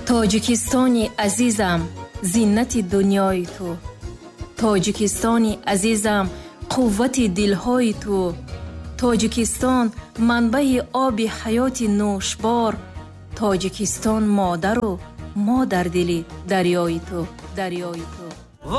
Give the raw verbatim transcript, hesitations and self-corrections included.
тоҷикистони азизам, зиннати дунёи ту. тоҷикистони азизам, қуввати дилҳои ту. тоҷикистон манбаи оби ҳаёти нӯшбор. тоҷикистон модару мо дар дили дарёи ту, дарёи ту.